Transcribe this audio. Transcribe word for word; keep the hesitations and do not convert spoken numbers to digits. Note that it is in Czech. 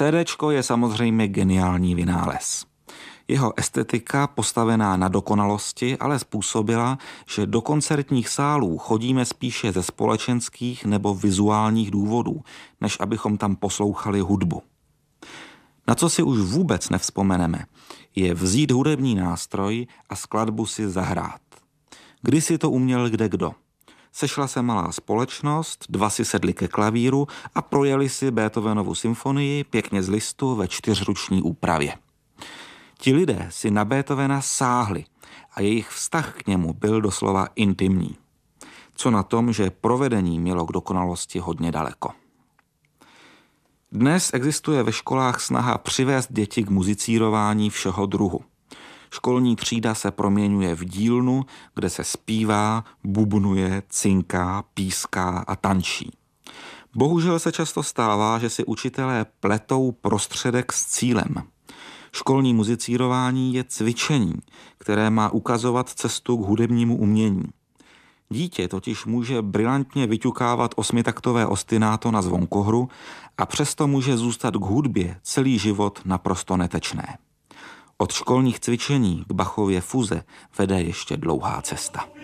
CDčko je samozřejmě geniální vynález. Jeho estetika, postavená na dokonalosti, ale způsobila, že do koncertních sálů chodíme spíše ze společenských nebo vizuálních důvodů, než abychom tam poslouchali hudbu. Na co si už vůbec nevzpomeneme, je vzít hudební nástroj a skladbu si zahrát. Kdysi to uměl kdekdo. Sešla se malá společnost, dva si sedli ke klavíru a projeli si Beethovenovu symfonii pěkně z listu ve čtyřruční úpravě. Ti lidé si na Beethovena sáhli a jejich vztah k němu byl doslova intimní. Co na tom, že provedení mělo k dokonalosti hodně daleko. Dnes existuje ve školách snaha přivést děti k muzicírování všeho druhu. Školní třída se proměňuje v dílnu, kde se zpívá, bubnuje, cinká, píská a tančí. Bohužel se často stává, že si učitelé pletou prostředek s cílem. Školní muzicírování je cvičení, které má ukazovat cestu k hudebnímu umění. Dítě totiž může brilantně vyťukávat osmitaktové ostináto na zvonkohru a přesto může zůstat k hudbě celý život naprosto netečné. Od školních cvičení k Bachově fuze vede ještě dlouhá cesta.